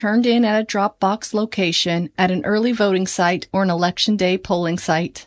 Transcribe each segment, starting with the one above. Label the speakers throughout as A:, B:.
A: turned in at a drop box location at an early voting site or an election day polling site.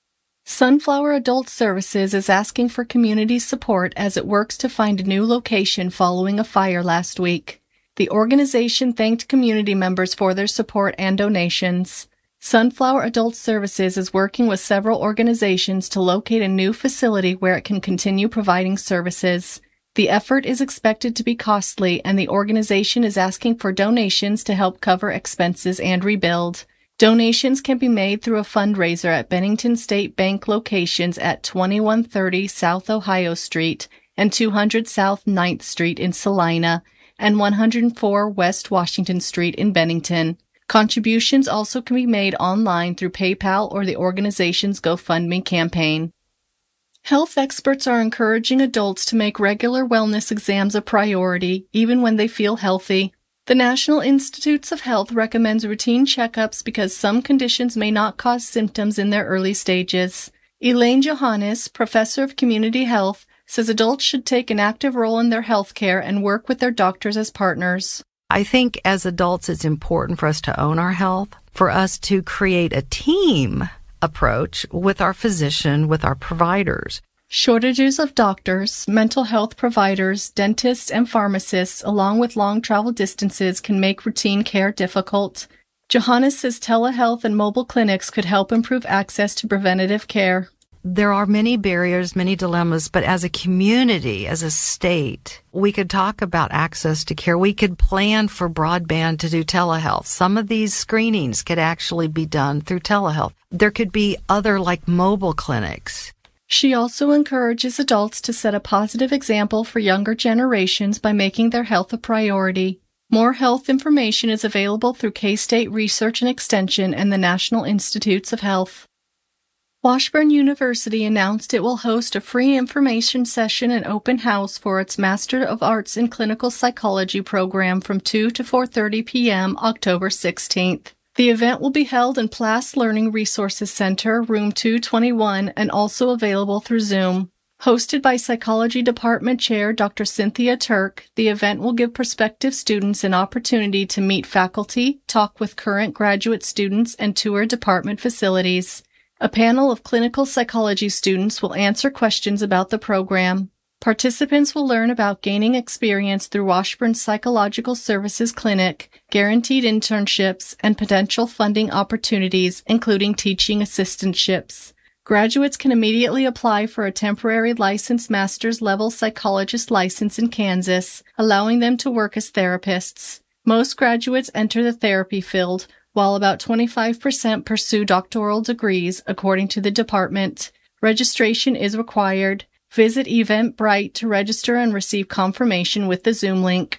A: Sunflower Adult Services is asking for community support as it works to find a new location following a fire last week. The organization thanked community members for their support and donations. Sunflower Adult Services is working with several organizations to locate a new facility where it can continue providing services. The effort is expected to be costly, and the organization is asking for donations to help cover expenses and rebuild. Donations can be made through a fundraiser at Bennington State Bank locations at 2130 South Ohio Street and 200 South 9th Street in Salina and 104 West Washington Street in Bennington. Contributions also can be made online through PayPal or the organization's GoFundMe campaign. Health experts are encouraging adults to make regular wellness exams a priority, even when they feel healthy. The National Institutes of Health recommends routine checkups because some conditions may not cause symptoms in their early stages. Elaine Johannes, professor of community health, says adults should take an active role in their health care and work with their doctors as partners.
B: I think as adults it's important for us to own our health, for us to create a team approach with our physician, with our providers.
A: Shortages of doctors, mental health providers, dentists, and pharmacists, along with long travel distances, can make routine care difficult. Johannes says telehealth and mobile clinics could help improve access to preventative care.
B: There are many barriers, many dilemmas, but as a community, as a state, we could talk about access to care. We could plan for broadband to do telehealth. Some of these screenings could actually be done through telehealth. There could be other like mobile clinics.
A: She also encourages adults to set a positive example for younger generations by making their health a priority. More health information is available through K-State Research and Extension and the National Institutes of Health. Washburn University announced it will host a free information session and open house for its Master of Arts in Clinical Psychology program from 2 to 4:30 p.m. October 16th. The event will be held in Plas Learning Resources Center, Room 221, and also available through Zoom. Hosted by Psychology Department Chair Dr. Cynthia Turk, the event will give prospective students an opportunity to meet faculty, talk with current graduate students, and tour department facilities. A panel of clinical psychology students will answer questions about the program. Participants will learn about gaining experience through Washburn's Psychological Services Clinic, guaranteed internships, and potential funding opportunities, including teaching assistantships. Graduates can immediately apply for a temporary licensed master's level psychologist license in Kansas, allowing them to work as therapists. Most graduates enter the therapy field, while about 25% pursue doctoral degrees, according to the department. Registration is required. Visit Eventbrite to register and receive confirmation with the Zoom link.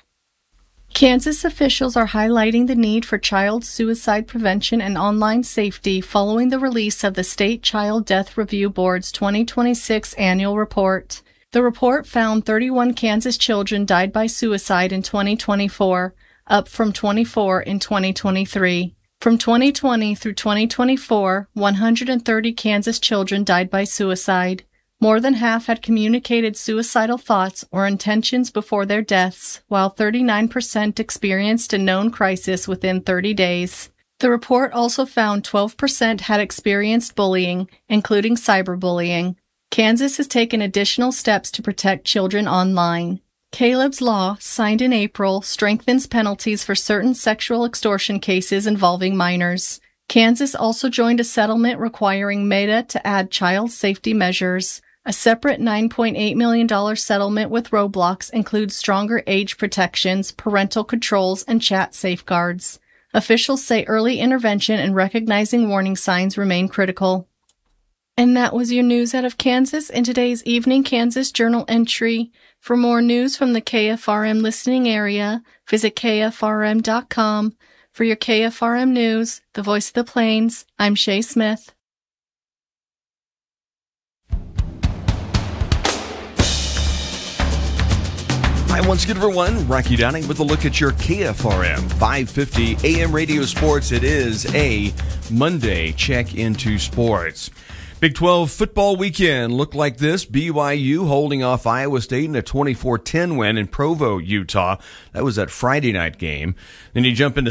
A: Kansas officials are highlighting the need for child suicide prevention and online safety following the release of the State Child Death Review Board's 2026 annual report. The report found 31 Kansas children died by suicide in 2024, up from 24 in 2023. From 2020 through 2024, 130 Kansas children died by suicide. More than half had communicated suicidal thoughts or intentions before their deaths, while 39% experienced a known crisis within 30 days. The report also found 12% had experienced bullying, including cyberbullying. Kansas has taken additional steps to protect children online. Caleb's Law, signed in April, strengthens penalties for certain sexual extortion cases involving minors. Kansas also joined a settlement requiring Meta to add child safety measures. A separate $9.8 million settlement with Roblox includes stronger age protections, parental controls, and chat safeguards. Officials say early intervention and recognizing warning signs remain critical. And that was your news out of Kansas in today's Evening Kansas Journal entry. For more news from the KFRM listening area, visit KFRM.com. For your KFRM news, the voice of the Plains, I'm Shay Smith.
C: Hi, once again, everyone. Rocky Downing with a look at your KFRM 550 AM radio sports. It is a Monday check into sports. Big 12 football weekend looked like this. BYU holding off Iowa State in a 24-10 win in Provo, Utah. That was that Friday night game. Then you jump into